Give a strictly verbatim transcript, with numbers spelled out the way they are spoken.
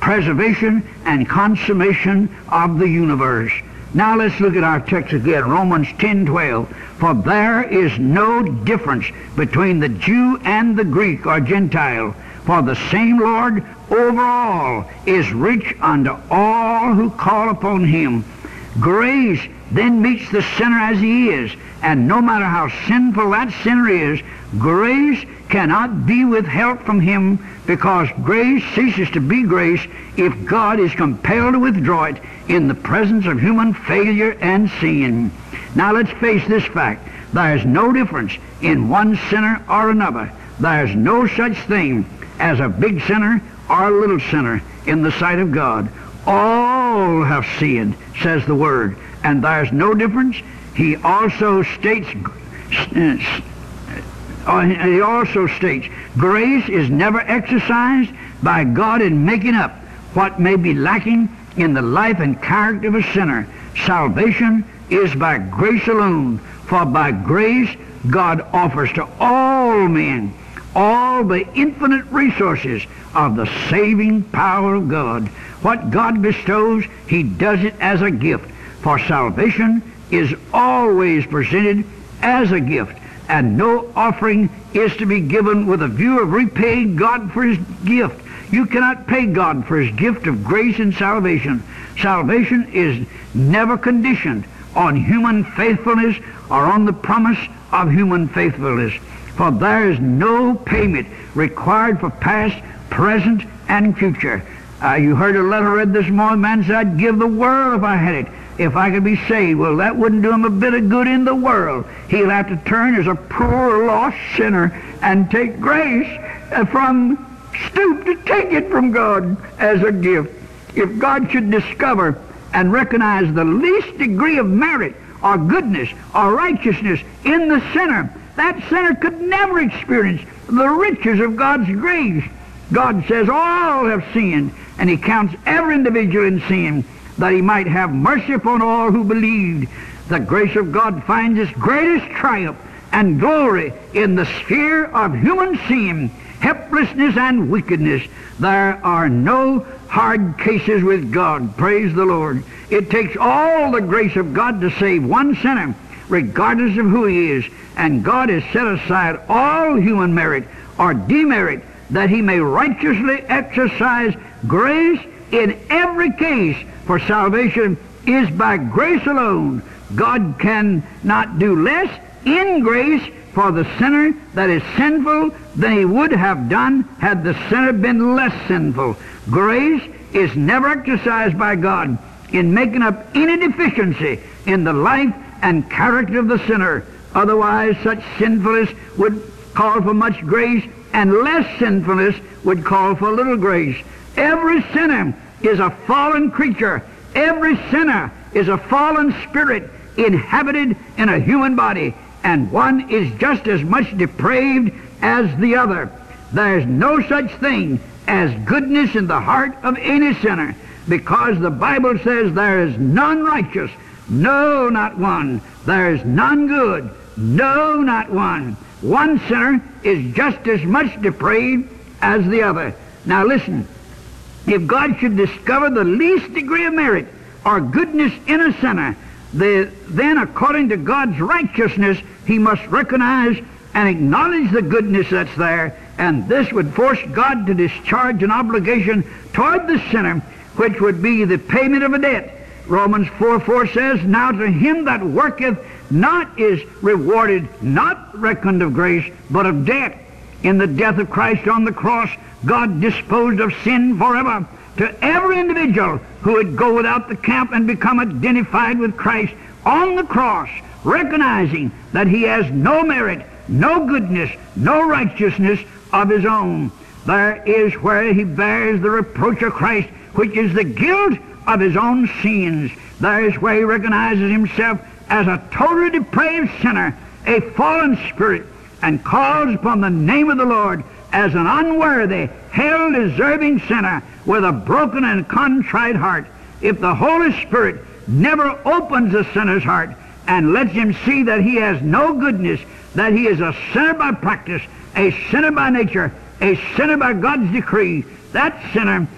preservation and consummation of the universe. Now let's look at our text again, Romans ten twelve. For there is no difference between the Jew and the Greek or Gentile, for the same Lord over all is rich unto all who call upon him. Grace then meets the sinner as he is, and no matter how sinful that sinner is, grace cannot be withheld from him, because grace ceases to be grace if God is compelled to withdraw it in the presence of human failure and sin. Now let's face this fact. There is no difference in one sinner or another. There is no such thing as a big sinner or a little sinner in the sight of God. All have sinned, says the Word, and there is no difference. He also states Uh, he also states, grace is never exercised by God in making up what may be lacking in the life and character of a sinner. Salvation is by grace alone, for by grace God offers to all men all the infinite resources of the saving power of God. What God bestows, he does it as a gift, for salvation is always presented as a gift, and no offering is to be given with a view of repaying God for his gift. You cannot pay God for his gift of grace and salvation. Salvation is never conditioned on human faithfulness or on the promise of human faithfulness, for there is no payment required for past, present, and future. Uh, you heard a letter read this morning, man said, I'd give the world if I had it, if I could be saved. Well, that wouldn't do him a bit of good in the world. He'll have to turn as a poor, lost sinner and take grace from, stoop to take it from God as a gift. If God should discover and recognize the least degree of merit or goodness or righteousness in the sinner, that sinner could never experience the riches of God's grace. God says all have sinned, and he counts every individual in sin, that he might have mercy upon all who believed. The grace of God finds its greatest triumph and glory in the sphere of human sin, helplessness, and wickedness. There are no hard cases with God. Praise the Lord. It takes all the grace of God to save one sinner, regardless of who he is, and God has set aside all human merit or demerit that he may righteously exercise grace in every case, for salvation is by grace alone. God cannot do less in grace for the sinner that is sinful than he would have done had the sinner been less sinful. Grace is never exercised by God in making up any deficiency in the life and character of the sinner. Otherwise, such sinfulness would call for much grace, and less sinfulness would call for little grace. Every sinner is a fallen creature. Every sinner is a fallen spirit inhabited in a human body, and one is just as much depraved as the other. There is no such thing as goodness in the heart of any sinner, because the Bible says there is none righteous, no, not one. There is none good, no, not one. One sinner is just as much depraved as the other. Now listen, if God should discover the least degree of merit or goodness in a sinner, the, then according to God's righteousness, he must recognize and acknowledge the goodness that's there, and this would force God to discharge an obligation toward the sinner, which would be the payment of a debt. Romans four four says, Now to him that worketh not is rewarded, not reckoned of grace, but of debt. In the death of Christ on the cross, God disposed of sin forever. To every individual who would go without the camp and become identified with Christ on the cross, recognizing that he has no merit, no goodness, no righteousness of his own. There is where he bears the reproach of Christ, which is the guilt of his own sins. There is where he recognizes himself as a totally depraved sinner, a fallen spirit, and calls upon the name of the Lord as an unworthy, hell-deserving sinner with a broken and contrite heart. If the Holy Spirit never opens a sinner's heart and lets him see that he has no goodness, that he is a sinner by practice, a sinner by nature, a sinner by God's decree, that sinner